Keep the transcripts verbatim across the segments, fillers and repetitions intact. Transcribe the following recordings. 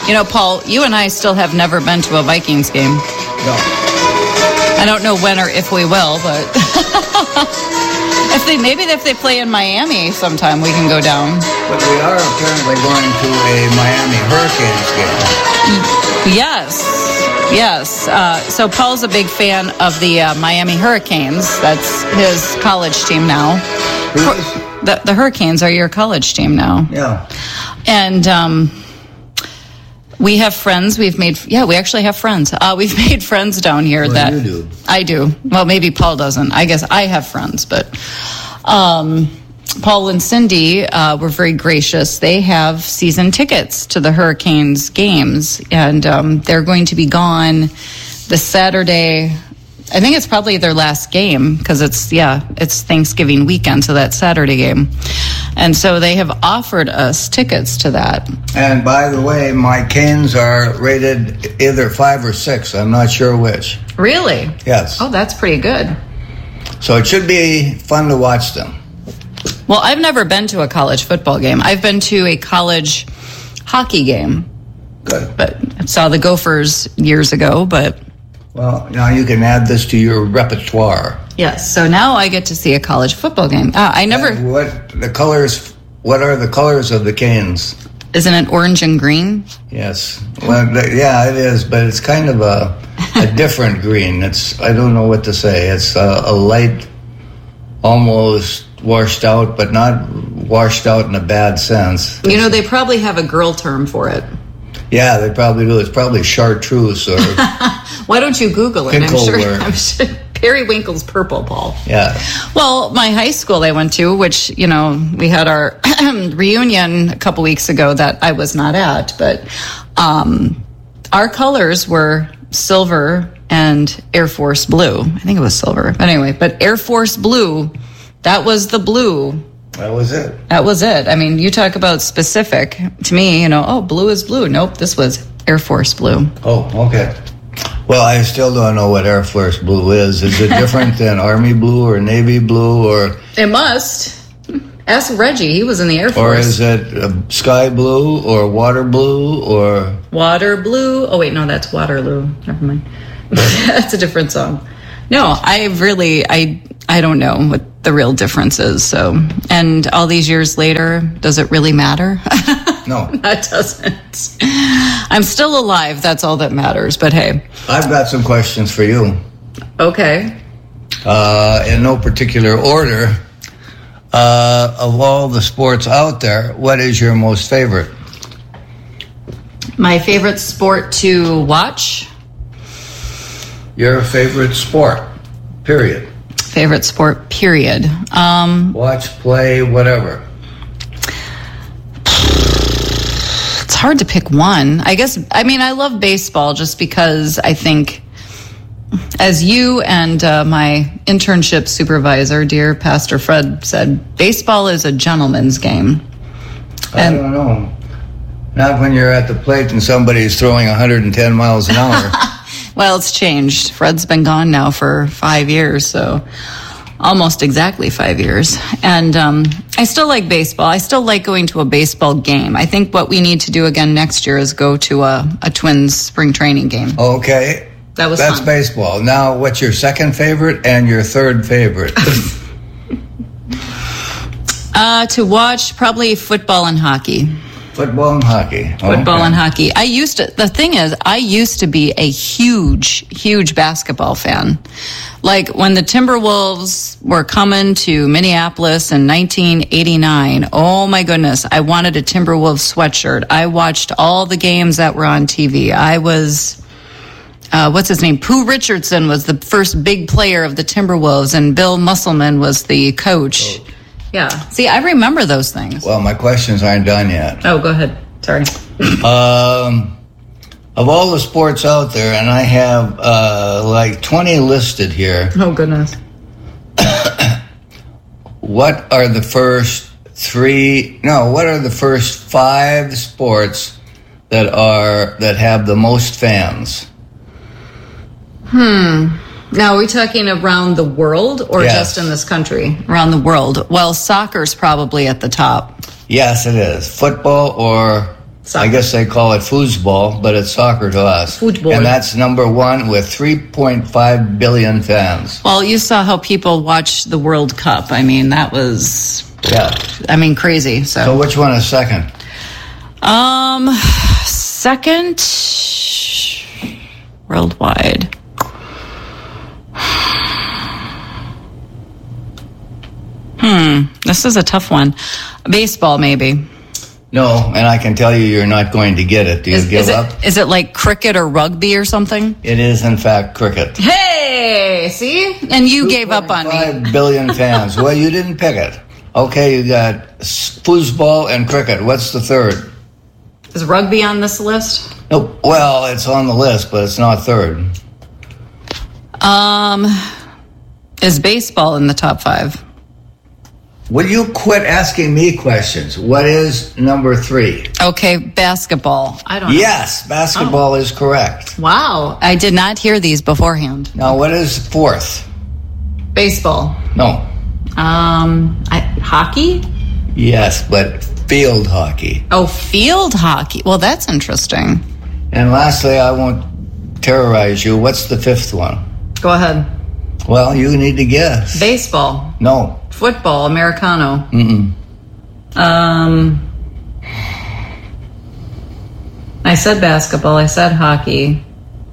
You know, Paul, you and I still have never been to a Vikings game. No. I don't know when or if we will, but if they maybe if they play in Miami sometime, we can go down. But we are apparently going to a Miami Hurricanes game. Yes, yes. Uh, so Paul's a big fan of the uh, Miami Hurricanes. That's his college team now. Who? The, the Hurricanes are your college team now. Yeah. And um, we have friends. We've made, yeah, we actually have friends. Uh, we've made friends down here. Well, that you do. I do. Well, maybe Paul doesn't. I guess I have friends, but um, Paul and Cindy uh, were very gracious. They have season tickets to the Hurricanes games, and um, they're going to be gone this Saturday. I think it's probably their last game because it's, yeah, it's Thanksgiving weekend, so that Saturday game. And so they have offered us tickets to that. And by the way, my Canes are rated either five or six. I'm not sure which. Really? Yes. Oh, that's pretty good. So it should be fun to watch them. Well, I've never been to a college football game. I've been to a college hockey game. Good. But I saw the Gophers years ago, but... Well, now you can add this to your repertoire. Yes, so now I get to see a college football game. Uh, I never... And what the colors, what are the colors of the Canes? Isn't it orange and green? Yes. Well, th- yeah, it is, but it's kind of a, a different green. It's, I don't know what to say. It's a, a light, almost washed out, but not washed out in a bad sense. You know, they probably have a girl term for it. Yeah, they probably do. It's probably chartreuse or... Why don't you Google it? I'm sure, Pinkelware. I'm sure Periwinkle's purple, Paul. Yeah. Well, my high school I went to, which, you know, we had our reunion a couple weeks ago that I was not at, but um, our colors were silver and Air Force blue. I think it was silver. But anyway, but Air Force blue, that was the blue. That was it. That was it. I mean, you talk about specific. To me, you know, oh, blue is blue. Nope, this was Air Force blue. Oh, okay. Well, I still don't know what Air Force blue is. Is it different than Army blue or Navy blue or... It must. Ask Reggie. He was in the Air Force. Or is it uh, sky blue or water blue or... Water blue. Oh, wait, no, that's Waterloo. Never mind. That's a different song. No, I really, I, I don't know what the real difference is. So, and all these years later, does it really matter? No. That doesn't. I'm still alive. That's all that matters. But hey. I've got some questions for you. Okay. Uh, in no particular order. Uh, of all the sports out there, what is your most favorite? My favorite sport to watch? Your favorite sport, period. Favorite sport, period. Um, Watch, play, whatever. It's hard to pick one. I guess, I mean, I love baseball just because I think, as you and uh, my internship supervisor, dear Pastor Fred, said, baseball is a gentleman's game. I And- don't know. Not when you're at the plate and somebody's throwing one hundred ten miles an hour. Well, it's changed. Fred's been gone now for five years, so almost exactly five years. And um, I still like baseball. I still like going to a baseball game. I think what we need to do again next year is go to a, a Twins spring training game. Okay. That was That's fun. baseball. Now, what's your second favorite and your third favorite? Uh, to watch probably football and hockey. Football and hockey. Football Okay. and hockey. I used to, the thing is, I used to be a huge, huge basketball fan. Like when the Timberwolves were coming to Minneapolis in nineteen eighty-nine, oh my goodness, I wanted a Timberwolves sweatshirt. I watched all the games that were on T V. I was, uh, what's his name? Pooh Richardson was the first big player of the Timberwolves, and Bill Musselman was the coach. Oh. Yeah. See, I remember those things. Well, my questions aren't done yet. Oh, go ahead. Sorry. Um, of all the sports out there, and I have uh, like twenty listed here, Oh, goodness. what are the first three, no, what are the first five sports that are, that have the most fans? Hmm. Now, are we talking around the world or Yes. just in this country? Around the world. Well, soccer's probably at the top. Yes, it is. Football or I guess they call it foosball, but it's soccer to us. Football. And that's number one with three point five billion fans. Well, you saw how people watched the World Cup. I mean, that was, yeah. I mean, crazy. So, so which one is second? Um, second, worldwide. Hmm, this is a tough one. Baseball, maybe. No, and I can tell you you're not going to get it. Do you is, give is up? It, is it like cricket or rugby or something? It is, in fact, cricket. Hey, see? And you gave up on me. Five billion fans. Well, you didn't pick it. Okay, you got foosball and cricket. What's the third? Is rugby on this list? Nope. Well, it's on the list, but it's not third. Um, is baseball in the top five? Will you quit asking me questions? What is number three? Okay, basketball. I don't know. Yes, basketball oh. is correct. Wow. I did not hear these beforehand. Now, what is fourth? Baseball. No. Um, I, hockey? Yes, but field hockey. Oh, field hockey. Well, that's interesting. And lastly, I won't terrorize you. What's the fifth one? Go ahead. Well, you need to guess. Baseball. No. Football, Americano. Mm-mm. Um, I said basketball. I said hockey.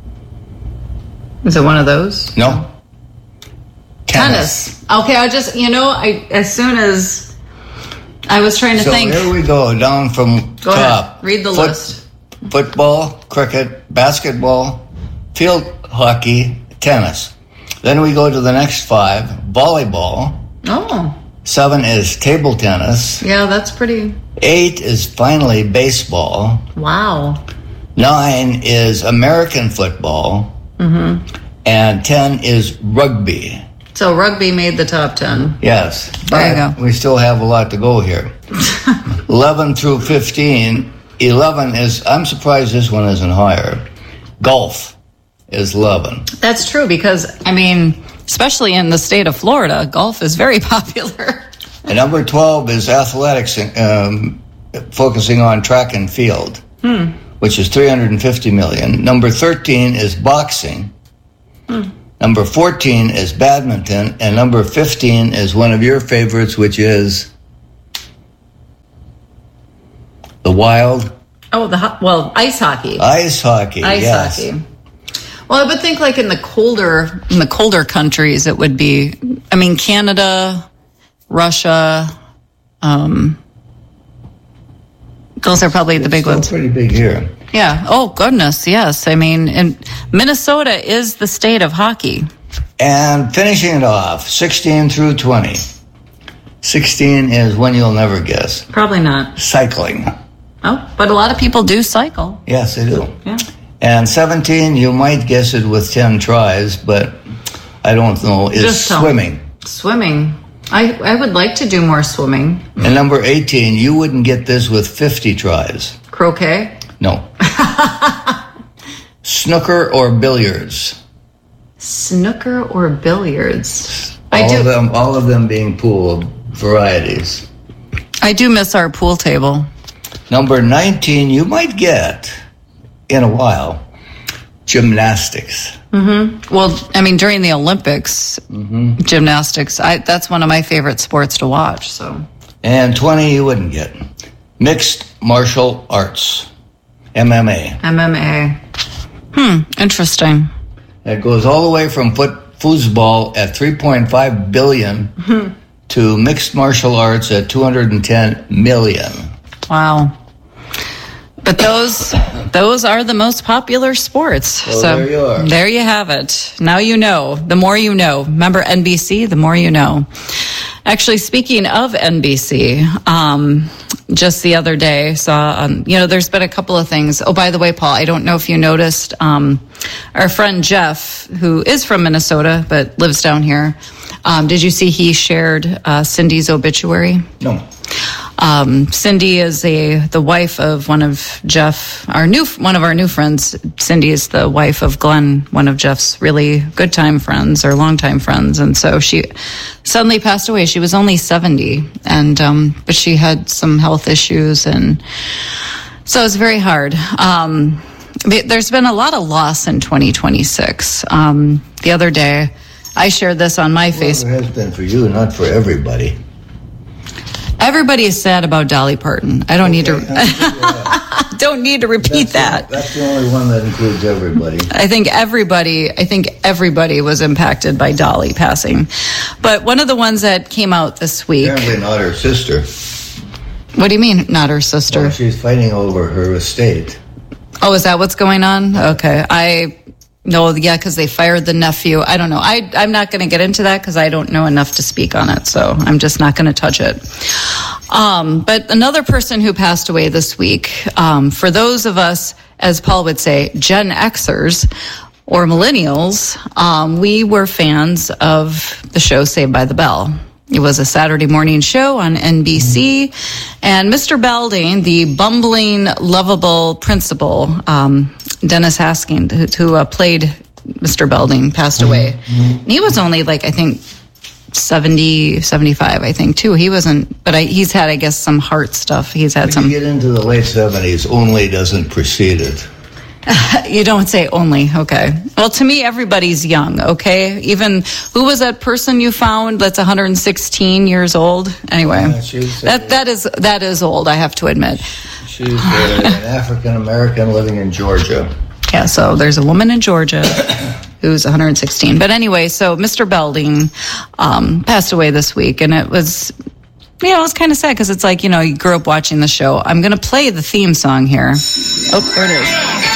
Is it one of those? No. Tennis. Tennis. Okay, I just, you know, I as soon as I was trying to so think. So here we go, down from go top. Ahead. Read the Foot, list. Football, cricket, basketball, field hockey, tennis. Then we go to the next five. Volleyball. Oh. Seven is table tennis. Yeah, that's pretty. Eight is finally baseball. Wow. Nine is American football. Mm-hmm. And ten is rugby. So rugby made the top ten. Yes. There you go. We still have a lot to go here. eleven through fifteen. eleven is, I'm surprised this one isn't higher. Golf is eleven. That's true because, I mean, especially in the state of Florida, golf is very popular. And number twelve is athletics, um, focusing on track and field, hmm. which is three hundred fifty million. Number thirteen is boxing. Hmm. Number fourteen is badminton. And number fifteen is one of your favorites, which is the wild. Oh, the ho- well, ice hockey. Ice hockey, Ice yes. hockey. Well, I would think like in the colder in the colder countries, it would be. I mean, Canada, Russia. Um, those are probably it's the big still ones. Pretty big here. Yeah. Oh goodness, yes. I mean, and Minnesota is the state of hockey. And finishing it off, sixteen through twenty. sixteen is one you'll never guess. Probably not. Cycling. Oh, but a lot of people do cycle. Yes, they do. Yeah. And seventeen, you might guess it with ten tries, but I don't know, is Just swimming. Swimming. I, I would like to do more swimming. And number eighteen, you wouldn't get this with fifty tries. Croquet? No. Snooker or billiards? Snooker or billiards? All I do. Of them, all of them being pool varieties. I do miss our pool table. Number nineteen, you might get, in a while, gymnastics. Mm-hmm. Well, I mean, during the Olympics, mm-hmm. gymnastics, I, that's one of my favorite sports to watch. So, and twenty you wouldn't get. Mixed martial arts, M M A. M M A. Hmm, interesting. It goes all the way from foot foosball at three point five billion mm-hmm. to mixed martial arts at two hundred ten million. Wow. But those those are the most popular sports. Well, so there you are. There you have it. Now you know. The more you know. Remember N B C? The more you know. Actually, speaking of N B C, um, just the other day, saw, um, you know, there's been a couple of things. Oh, by the way, Paul, I don't know if you noticed, um, our friend Jeff, who is from Minnesota but lives down here, um, did you see he shared uh, Cindy's obituary? No. Um, Cindy is a the wife of one of Jeff, our new one of our new friends. Cindy is the wife of Glenn, one of Jeff's really good time friends or longtime friends, and so she suddenly passed away. She was only seventy, and um, but she had some health issues, and So it's very hard. Um, there's been a lot of loss in twenty twenty-six. Um, the other day, I shared this on my well, Facebook. It has been for you, not for everybody. Everybody is sad about Dolly Parton. I don't okay, need to. Yeah. Don't need to repeat that's that. The, that's the only one that includes everybody. I think everybody. I think everybody was impacted by Dolly passing. But one of the ones that came out this week. Apparently not her sister. What do you mean, not her sister? Well, she's fighting over her estate. Oh, is that what's going on? Okay, I. No, yeah, because they fired the nephew. I don't know. I, I'm not going to get into that because I don't know enough to speak on it. So I'm just not going to touch it. Um, but another person who passed away this week, um, for those of us, as Paul would say, Gen Xers or millennials, um, we were fans of the show Saved by the Bell. It was a Saturday morning show on N B C, and Mister Belding, the bumbling, lovable principal, um, Dennis Haskin, who, who uh, played Mister Belding, passed away. Mm-hmm. He was only like, I think, seventy, seventy-five, I think, too. He wasn't, but I, he's had, I guess, some heart stuff. He's had when some. You get into the late seventies, only doesn't precede it. You don't say only, okay. Well, to me, everybody's young, okay? Even, who was that person you found that's one hundred sixteen years old? Anyway, yeah, she's, uh, that that is that is old, I have to admit. She's uh, an African-American living in Georgia. Yeah, so there's a woman in Georgia who's one hundred sixteen. But anyway, so Mister Belding um, passed away this week, and it was... You know, it's kind of sad because it's like, you know, you grew up watching the show. I'm going to play the theme song here. Oh, there it is.